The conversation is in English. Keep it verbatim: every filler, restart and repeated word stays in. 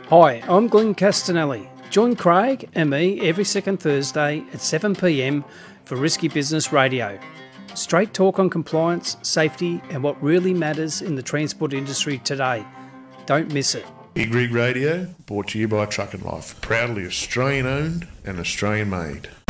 Hi, I'm Glenn Castanelli. Join Craig and me every second Thursday at seven p m for Risky Business Radio. Straight talk on compliance, safety and what really matters in the transport industry today. Don't miss it. Big Rig Radio, brought to you by Truck and Life. Proudly Australian owned and Australian made.